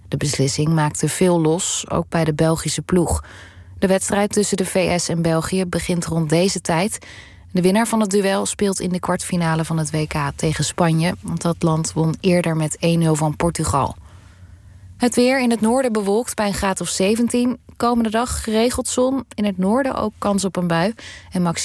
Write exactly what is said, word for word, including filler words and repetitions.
De beslissing maakte veel los, ook bij de Belgische ploeg. De wedstrijd tussen de V S en België begint rond deze tijd. De winnaar van het duel speelt in de kwartfinale van het W K tegen Spanje, want dat land won eerder met één nul van Portugal. Het weer in het noorden bewolkt bij een graad of zeventien. Komende dag geregeld zon. In het noorden ook kans op een bui. En maximaal